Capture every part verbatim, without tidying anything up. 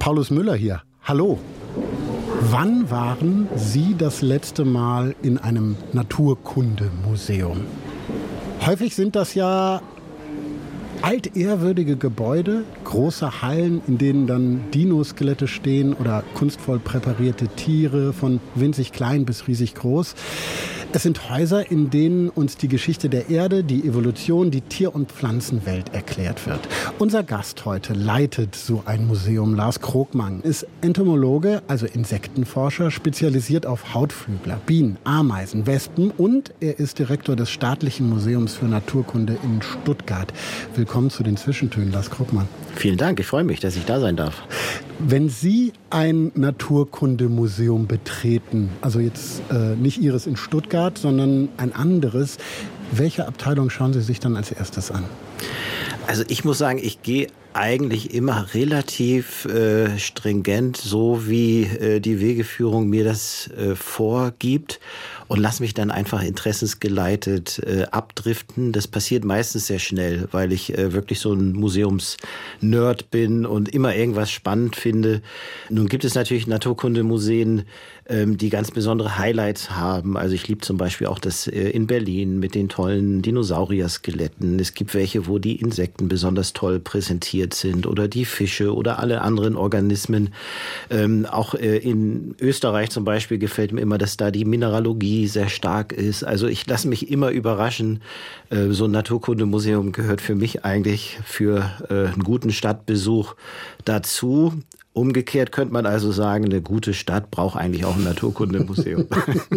Paulus Müller hier. Hallo. Wann waren Sie das letzte Mal in einem Naturkundemuseum? Häufig sind das ja altehrwürdige Gebäude, große Hallen, in denen dann Dinoskelette stehen oder kunstvoll präparierte Tiere von winzig klein bis riesig groß. Es sind Häuser, in denen uns die Geschichte der Erde, die Evolution, die Tier- und Pflanzenwelt erklärt wird. Unser Gast heute leitet so ein Museum. Lars Krogmann ist Entomologe, also Insektenforscher, spezialisiert auf Hautflügler, Bienen, Ameisen, Wespen und er ist Direktor des Staatlichen Museums für Naturkunde in Stuttgart. Willkommen zu den Zwischentönen, Lars Krogmann. Vielen Dank, ich freue mich, dass ich da sein darf. Wenn Sie ein Naturkundemuseum betreten, also jetzt äh, nicht Ihres in Stuttgart, sondern ein anderes, welche Abteilung schauen Sie sich dann als erstes an? Also ich muss sagen, ich gehe eigentlich immer relativ äh, stringent, so wie äh, die Wegeführung mir das äh, vorgibt und lasse mich dann einfach interessensgeleitet äh, abdriften. Das passiert meistens sehr schnell, weil ich äh, wirklich so ein Museumsnerd bin und immer irgendwas spannend finde. Nun gibt es natürlich Naturkundemuseen, ähm, die ganz besondere Highlights haben. Also ich liebe zum Beispiel auch das äh, in Berlin mit den tollen Dinosaurier-Skeletten. Es gibt welche, wo die Insekten besonders toll präsentiert sind oder die Fische oder alle anderen Organismen. Ähm, auch äh, in Österreich zum Beispiel gefällt mir immer, dass da die Mineralogie sehr stark ist. Also ich lasse mich immer überraschen. Äh, so ein Naturkundemuseum gehört für mich eigentlich für äh, einen guten Stadtbesuch dazu. Umgekehrt könnte man also sagen, eine gute Stadt braucht eigentlich auch ein Naturkundemuseum.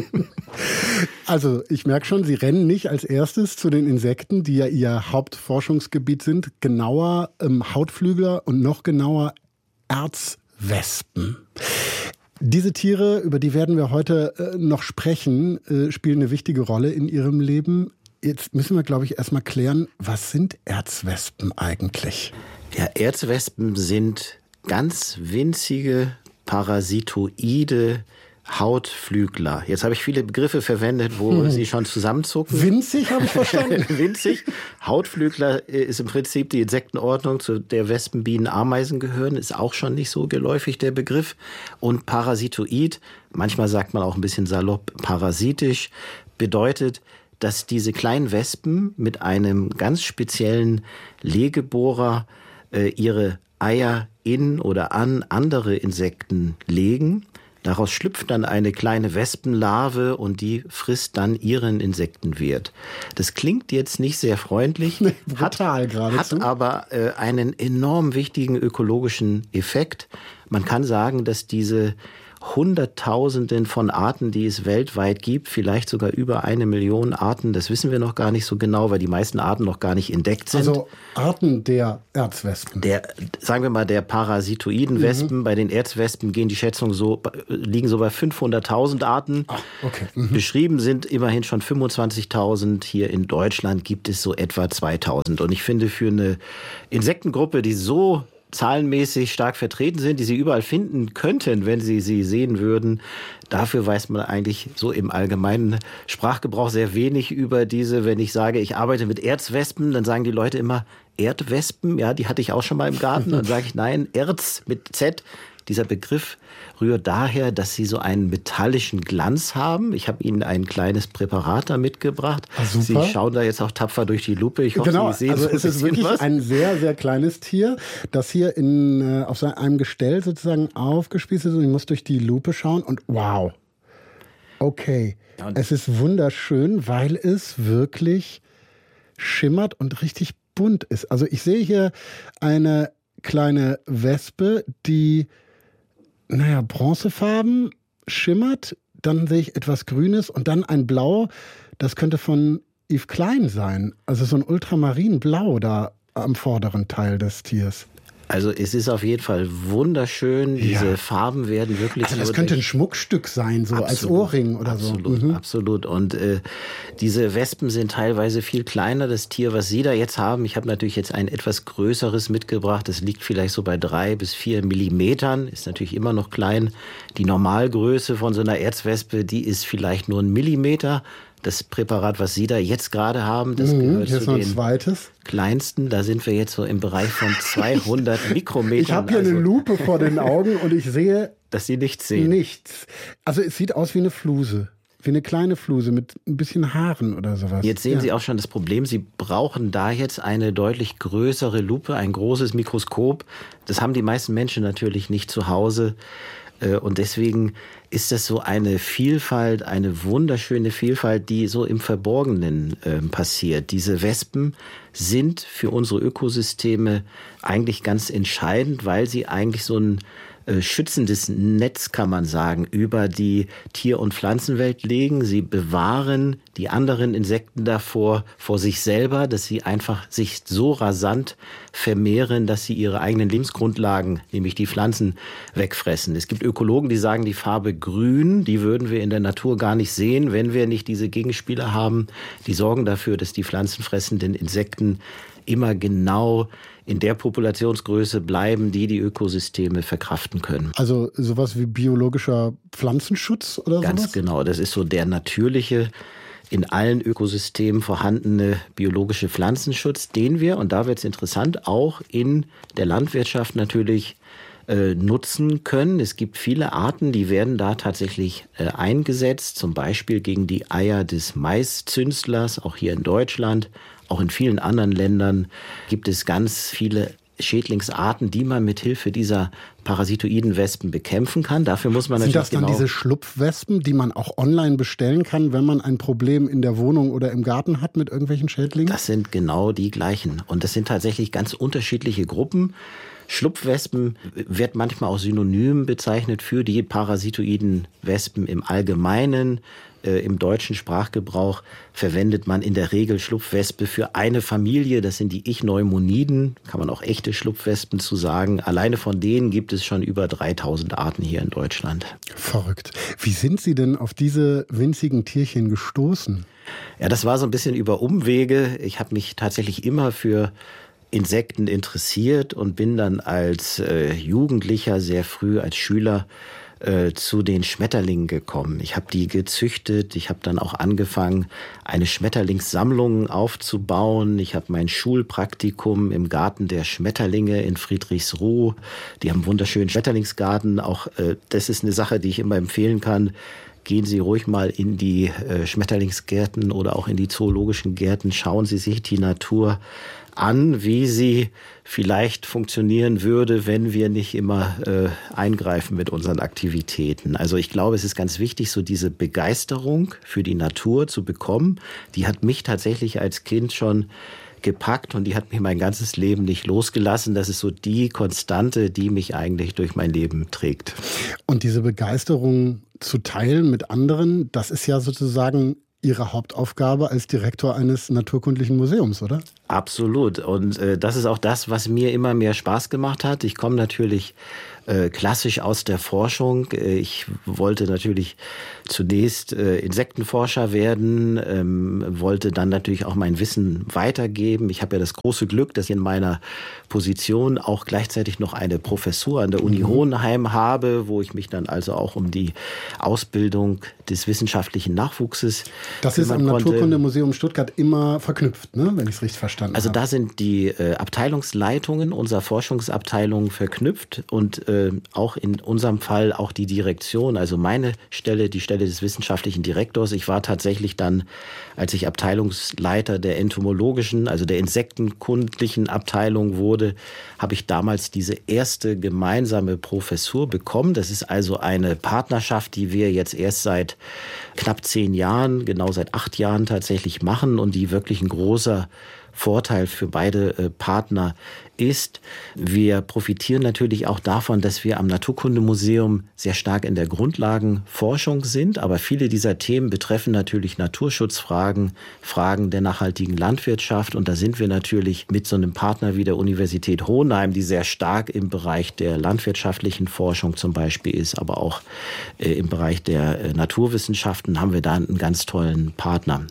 Also ich merke schon, Sie rennen nicht als erstes zu den Insekten, die ja Ihr Hauptforschungsgebiet sind, genauer ähm, Hautflügler und noch genauer Erzwespen. Diese Tiere, über die werden wir heute äh, noch sprechen, äh, spielen eine wichtige Rolle in Ihrem Leben. Jetzt müssen wir, glaube ich, erstmal klären, was sind Erzwespen eigentlich? Ja, Erzwespen sind ganz winzige, parasitoide Hautflügler. Jetzt habe ich viele Begriffe verwendet, wo hm. Sie schon zusammenzucken. Winzig, habe ich verstanden. Winzig. Hautflügler ist im Prinzip die Insektenordnung, zu der Wespen, Bienen, Ameisen gehören. Ist auch schon nicht so geläufig, der Begriff. Und parasitoid, manchmal sagt man auch ein bisschen salopp parasitisch, bedeutet, dass diese kleinen Wespen mit einem ganz speziellen Legebohrer äh, ihre Eier in oder an andere Insekten legen. Daraus schlüpft dann eine kleine Wespenlarve und die frisst dann ihren Insektenwirt. Das klingt jetzt nicht sehr freundlich, nee, brutal hat, geradezu. hat aber äh, einen enorm wichtigen ökologischen Effekt. Man kann sagen, dass diese Hunderttausenden von Arten, die es weltweit gibt, vielleicht sogar über eine Million Arten, das wissen wir noch gar nicht so genau, weil die meisten Arten noch gar nicht entdeckt sind. Also Arten der Erzwespen. Der, sagen wir mal, der parasitoiden Wespen. Mhm. Bei den Erzwespen gehen die Schätzungen so, liegen so bei fünfhunderttausend Arten. Ach, okay. Mhm. Beschrieben sind immerhin schon fünfundzwanzigtausend. Hier in Deutschland gibt es so etwa zweitausend. Und ich finde, für eine Insektengruppe, die so zahlenmäßig stark vertreten sind, die Sie überall finden könnten, wenn Sie sie sehen würden. Dafür weiß man eigentlich so im allgemeinen Sprachgebrauch sehr wenig über diese. Wenn ich sage, ich arbeite mit Erzwespen, dann sagen die Leute immer Erdwespen. Ja, die hatte ich auch schon mal im Garten. Dann sage ich, nein, Erz mit Z. Dieser Begriff rührt daher, dass sie so einen metallischen Glanz haben. Ich habe Ihnen ein kleines Präparat da mitgebracht. Ah, super. Sie schauen da jetzt auch tapfer durch die Lupe. Ich hoffe, genau, Sie sehen also so ein es ist wirklich was. Ein sehr, sehr kleines Tier, das hier in, äh, auf so einem Gestell sozusagen aufgespießt ist und ich muss durch die Lupe schauen und wow, okay. Ja, es ist wunderschön, weil es wirklich schimmert und richtig bunt ist. Also ich sehe hier eine kleine Wespe, die naja, bronzefarben schimmert, dann sehe ich etwas Grünes und dann ein Blau, das könnte von Yves Klein sein. Also so ein Ultramarinblau da am vorderen Teil des Tiers. Also es ist auf jeden Fall wunderschön. Diese ja. Farben werden wirklich... Also das könnte ein Schmuckstück sein, so absolut, als Ohrring oder absolut, so. Absolut, mhm. absolut. Und äh, diese Wespen sind teilweise viel kleiner. Das Tier, was Sie da jetzt haben, ich habe natürlich jetzt ein etwas größeres mitgebracht. Das liegt vielleicht so bei drei bis vier Millimetern. Ist natürlich immer noch klein. Die Normalgröße von so einer Erzwespe, die ist vielleicht nur ein Millimeter. Das Präparat, was Sie da jetzt gerade haben, das mhm, gehört hier zu ist den zweites. kleinsten. Da sind wir jetzt so im Bereich von zweihundert Mikrometern. Ich habe hier also eine Lupe vor den Augen und ich sehe, dass Sie nichts sehen. Nichts. Also es sieht aus wie eine Fluse. Wie eine kleine Fluse mit ein bisschen Haaren oder sowas. Jetzt sehen ja. Sie auch schon das Problem. Sie brauchen da jetzt eine deutlich größere Lupe, ein großes Mikroskop. Das haben die meisten Menschen natürlich nicht zu Hause. Und deswegen ist das so eine Vielfalt, eine wunderschöne Vielfalt, die so im Verborgenen äh, passiert. Diese Wespen sind für unsere Ökosysteme eigentlich ganz entscheidend, weil sie eigentlich so ein äh, schützendes Netz, kann man sagen, über die Tier- und Pflanzenwelt legen. Sie bewahren die anderen Insekten davor, vor sich selber, dass sie einfach sich so rasant vermehren, dass sie ihre eigenen Lebensgrundlagen, nämlich die Pflanzen, wegfressen. Es gibt Ökologen, die sagen, die Farbe grün, die würden wir in der Natur gar nicht sehen, wenn wir nicht diese Gegenspieler haben. Die sorgen dafür, dass die pflanzenfressenden Insekten immer genau in der Populationsgröße bleiben, die die Ökosysteme verkraften können. Also sowas wie biologischer Pflanzenschutz oder sowas? Ganz genau, das ist so der natürliche, in allen Ökosystemen vorhandene biologische Pflanzenschutz, den wir, und da wird es interessant, auch in der Landwirtschaft natürlich äh, nutzen können. Es gibt viele Arten, die werden da tatsächlich äh, eingesetzt, zum Beispiel gegen die Eier des Maiszünstlers, auch hier in Deutschland. Auch in vielen anderen Ländern gibt es ganz viele Schädlingsarten, die man mit Hilfe dieser parasitoiden Wespen bekämpfen kann. Dafür muss man natürlich natürlich Sind das dann genau diese Schlupfwespen, die man auch online bestellen kann, wenn man ein Problem in der Wohnung oder im Garten hat mit irgendwelchen Schädlingen? Das sind genau die gleichen. Und das sind tatsächlich ganz unterschiedliche Gruppen. Schlupfwespen wird manchmal auch synonym bezeichnet für die parasitoiden Wespen im Allgemeinen. Äh, Im deutschen Sprachgebrauch verwendet man in der Regel Schlupfwespe für eine Familie. Das sind die Ichneummoniden, kann man auch echte Schlupfwespen zu sagen. Alleine von denen gibt es schon über dreitausend Arten hier in Deutschland. Verrückt. Wie sind Sie denn auf diese winzigen Tierchen gestoßen? Ja, das war so ein bisschen über Umwege. Ich habe mich tatsächlich immer für Insekten interessiert und bin dann als äh, Jugendlicher sehr früh als Schüler äh, zu den Schmetterlingen gekommen. Ich habe die gezüchtet, ich habe dann auch angefangen, eine Schmetterlingssammlung aufzubauen. Ich habe mein Schulpraktikum im Garten der Schmetterlinge in Friedrichsruh. Die haben einen wunderschönen Schmetterlingsgarten. Auch äh, das ist eine Sache, die ich immer empfehlen kann. Gehen Sie ruhig mal in die äh, Schmetterlingsgärten oder auch in die zoologischen Gärten. Schauen Sie sich die Natur an, wie sie vielleicht funktionieren würde, wenn wir nicht immer äh, eingreifen mit unseren Aktivitäten. Also ich glaube, es ist ganz wichtig, so diese Begeisterung für die Natur zu bekommen. Die hat mich tatsächlich als Kind schon gepackt und die hat mich mein ganzes Leben nicht losgelassen. Das ist so die Konstante, die mich eigentlich durch mein Leben trägt. Und diese Begeisterung zu teilen mit anderen, das ist ja sozusagen Ihre Hauptaufgabe als Direktor eines naturkundlichen Museums, oder? Absolut. Und äh, das ist auch das, was mir immer mehr Spaß gemacht hat. Ich komme natürlich äh, klassisch aus der Forschung. Ich wollte natürlich zunächst äh, Insektenforscher werden, ähm, wollte dann natürlich auch mein Wissen weitergeben. Ich habe ja das große Glück, dass ich in meiner Position auch gleichzeitig noch eine Professur an der Uni mhm. Hohenheim habe, wo ich mich dann also auch um die Ausbildung des wissenschaftlichen Nachwuchses Das ist am Naturkundemuseum Stuttgart immer verknüpft, ne? Wenn ich es richtig verstanden Also habe. da sind die äh, Abteilungsleitungen unserer Forschungsabteilung verknüpft und äh, auch in unserem Fall auch die Direktion, also meine Stelle, die Stelle des wissenschaftlichen Direktors. Ich war tatsächlich dann, als ich Abteilungsleiter der entomologischen, also der insektenkundlichen Abteilung wurde, habe ich damals diese erste gemeinsame Professur bekommen. Das ist also eine Partnerschaft, die wir jetzt erst seit knapp zehn Jahren, genau seit acht Jahren tatsächlich machen und die wirklich ein großer Vorteil für beide äh, Partner ist. Wir profitieren natürlich auch davon, dass wir am Naturkundemuseum sehr stark in der Grundlagenforschung sind, aber viele dieser Themen betreffen natürlich Naturschutzfragen, Fragen der nachhaltigen Landwirtschaft und da sind wir natürlich mit so einem Partner wie der Universität Hohenheim, die sehr stark im Bereich der landwirtschaftlichen Forschung zum Beispiel ist, aber auch äh, im Bereich der äh, Naturwissenschaften haben wir da einen ganz tollen Partner.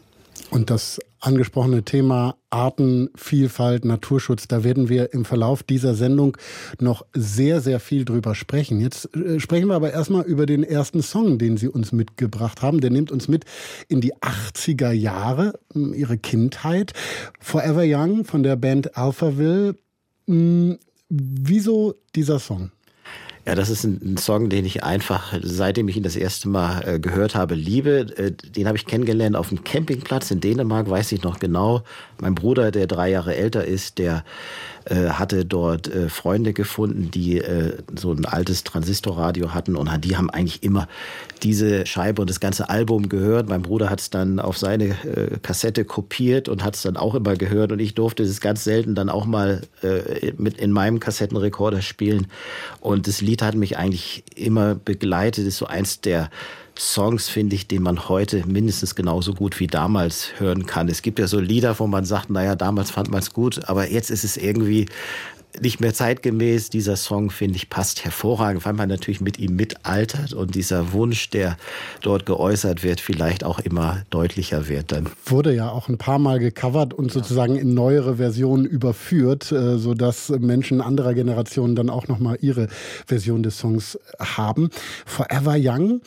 Und das angesprochene Thema Artenvielfalt, Naturschutz, da werden wir im Verlauf dieser Sendung noch sehr, sehr viel drüber sprechen. Jetzt äh, sprechen wir aber erstmal über den ersten Song, den Sie uns mitgebracht haben. Der nimmt uns mit in die achtziger Jahre, Ihre Kindheit. Forever Young von der Band Alphaville. Hm, wieso dieser Song? Ja, das ist ein, ein Song, den ich einfach, seitdem ich ihn das erste Mal äh, gehört habe, liebe. Äh, den habe ich kennengelernt auf einem Campingplatz in Dänemark, weiß ich noch genau. Mein Bruder, der drei Jahre älter ist, der äh, hatte dort äh, Freunde gefunden, die äh, so ein altes Transistorradio hatten und die haben eigentlich immer diese Scheibe und das ganze Album gehört. Mein Bruder hat es dann auf seine äh, Kassette kopiert und hat es dann auch immer gehört und ich durfte es ganz selten dann auch mal äh, mit in meinem Kassettenrekorder spielen und das Lied hat mich eigentlich immer begleitet. Das ist so eins der Songs, finde ich, den man heute mindestens genauso gut wie damals hören kann. Es gibt ja so Lieder, wo man sagt, naja, damals fand man es gut, aber jetzt ist es irgendwie nicht mehr zeitgemäß. Dieser Song, finde ich, passt hervorragend, weil man natürlich mit ihm mitaltert und dieser Wunsch, der dort geäußert wird, vielleicht auch immer deutlicher wird dann. Wurde ja auch ein paar Mal gecovert und ja. sozusagen in neuere Versionen überführt, sodass Menschen anderer Generationen dann auch nochmal ihre Version des Songs haben. Forever Young,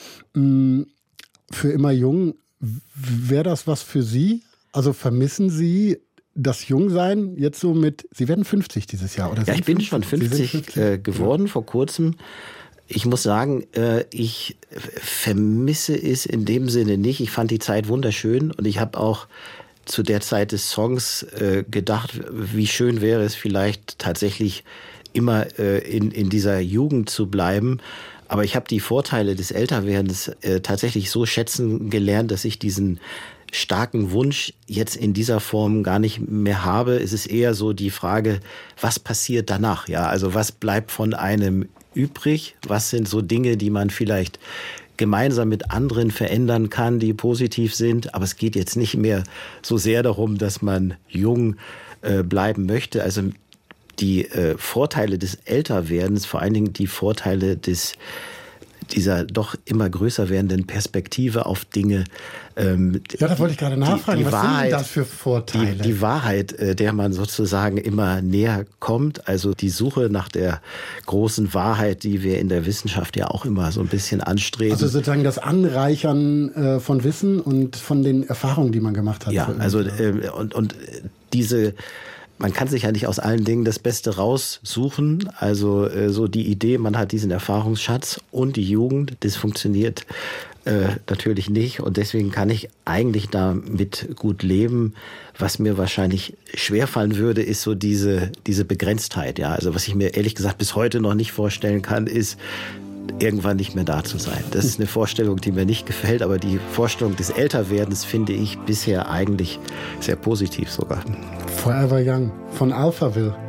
für immer jung, wäre das was für Sie? Also vermissen Sie das Jungsein jetzt so mit, Sie werden fünfzig dieses Jahr, oder? Ja, ich bin fünfzig? Schon fünfzig, fünfzig? Äh, geworden ja. vor kurzem. Ich muss sagen, äh, ich vermisse es in dem Sinne nicht. Ich fand die Zeit wunderschön und ich habe auch zu der Zeit des Songs äh, gedacht, wie schön wäre es vielleicht tatsächlich immer äh, in, in dieser Jugend zu bleiben. Aber ich habe die Vorteile des Älterwerdens äh, tatsächlich so schätzen gelernt, dass ich diesen starken Wunsch jetzt in dieser Form gar nicht mehr habe. Es ist eher so die Frage, was passiert danach? Ja, also was bleibt von einem übrig? Was sind so Dinge, die man vielleicht gemeinsam mit anderen verändern kann, die positiv sind? Aber es geht jetzt nicht mehr so sehr darum, dass man jung äh, bleiben möchte. Also die äh, Vorteile des Älterwerdens, vor allen Dingen die Vorteile des dieser doch immer größer werdenden Perspektive auf Dinge. Ähm, ja, da wollte ich gerade nachfragen, die, die was Wahrheit, sind denn das für Vorteile? Die, die Wahrheit, äh, der man sozusagen immer näher kommt, also die Suche nach der großen Wahrheit, die wir in der Wissenschaft ja auch immer so ein bisschen anstreben. Also sozusagen das Anreichern äh, von Wissen und von den Erfahrungen, die man gemacht hat. Ja, also äh, und, und diese Man kann sich ja nicht aus allen Dingen das Beste raussuchen. Also äh, so die Idee, man hat diesen Erfahrungsschatz und die Jugend, das funktioniert äh, natürlich nicht. Und deswegen kann ich eigentlich damit gut leben. Was mir wahrscheinlich schwerfallen würde, ist so diese, diese Begrenztheit. Ja, also was ich mir ehrlich gesagt bis heute noch nicht vorstellen kann, ist, irgendwann nicht mehr da zu sein. Das ist eine Vorstellung, die mir nicht gefällt, aber die Vorstellung des Älterwerdens finde ich bisher eigentlich sehr positiv sogar. Forever Young von Alphaville.